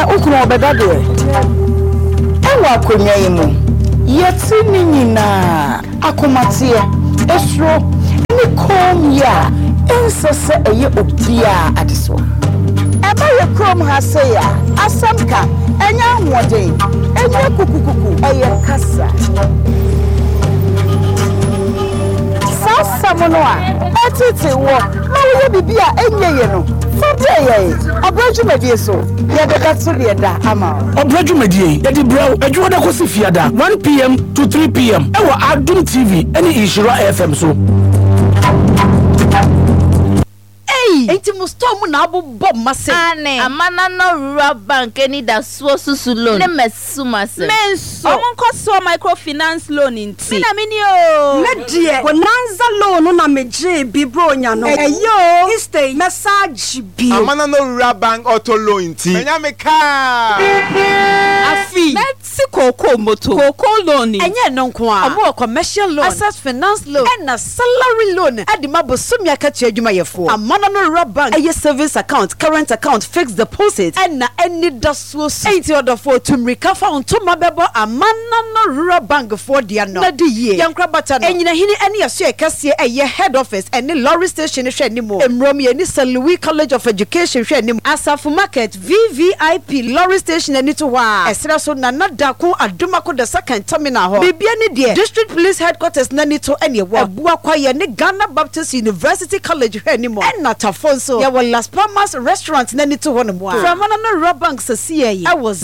na ukunu obeda de ewa akonya yimu yeti ni nyina akomatie esro ni kom ya ensese eye obia adeso eba ye krom ha se ya asamka enya hoden enya kukukuku eye kasa sasa mono a etiti wo ma wo bibia enye ye no fodeye obrajumedie so ye de katso de da ama obrajumedie ye di bro adwo da kosi fiada 1 p.m. to 3 p.m. ewa Adum TV eni Ishira FM so enti mustomu na abobo mase amana no rural bank eni da susu loan ne mesuma se menso omonko so microfinance loan inti mina mini o medie bonanza loan na meje bibro nya no eyo stay message bi amana no rural bank auto loan inti menya me ka afi let's koko moto koko loan enye no nko a omo commercial loan access finance loan and salary loan adima bosumi akachi adwuma yefo amana no rural bank a service account current account fixed deposit and na any dasuo 80 order for to recover on to mabebo amana no rural bank for dia no na di ye yankra bata no enyina hini ene aso ekase eye head office ene lorry station hwe nimo emrom ye ni St. Louis College of Education hwe nimo Asafu Market VVIP lorry station ene to wa esra so na nadako adomako the second terminal ho bibia ni de district police headquarters na ni to ene wo abua kwa ye ni Ghana Baptist University College hwe nimo ena tafonso ya wa Las Palmas restaurant na ni to ho nimo from na rural bank sasie I was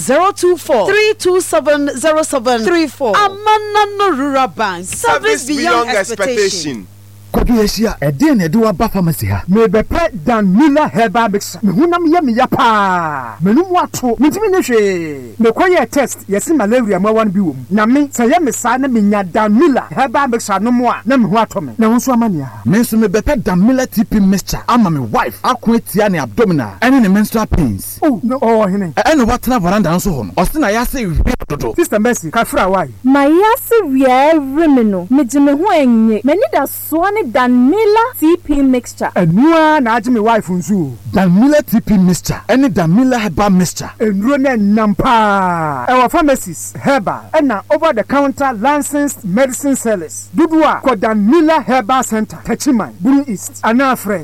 024-327-0734 amana no rural bank service beyond expectation. Kwaduyesia eden edu aba pharmacy ha me bepe Dan Miller herbal mixture me hunam ye me yapa menum ato mitimi ne hwe me koye test yesi malaria ma wan bi wom na me saye me sa na me nya Dan Miller herbal mixture no mo a na me hu ato me na wonso amania ha me so me bepe Dan Miller TP mixture ama me wife akwetia ne abdominal ene ne menstrual pains oh no hene ene watena veranda nso ho no osina ya se wi dodo sister Mercy ka fra why my yasi wi remeno me jime ho enye me ni da so Dan Miller TP mixture. Enua na aje me wife nzu. Dan Miller TP mixture. Any Dan Miller herbal mixture. Enro na nampa. Our pharmacies herbal and over the counter licensed medicine sellers. Dudua ko Dan Miller Herbal Center. Techiman, Buru East. Anafre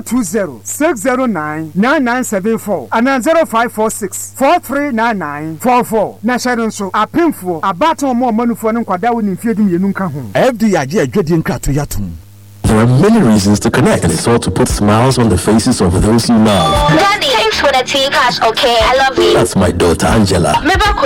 020-609-9974 and 0546-439944. Na sharon so apemfo abaton mo manufo ne kwada wo ni fiedum yenu nka ho. FD aje adwedi nkrato yatum. There are many reasons to connect, and it's all to put smiles on the faces of those you love. Daddy, thanks for the tea cash, okay? I love you. That's my daughter, Angela.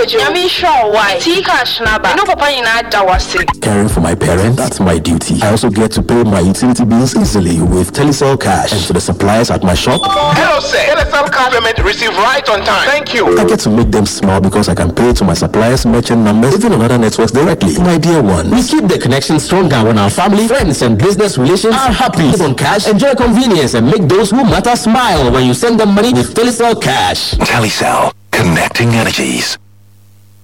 Caring for my parents, that's my duty. I also get to pay my utility bills easily with Telecel Cash. And to the suppliers at my shop. Hello, sir. Telecel Cash payment received right on time. Thank you. I get to make them smile because I can pay to my suppliers' merchant numbers, even on other networks directly. My dear ones, we keep the connection stronger when our family, friends, and business relations are happy. Live on cash, enjoy convenience, and make those who matter smile when you send them money with Telecel Cash. Telecel, connecting energies.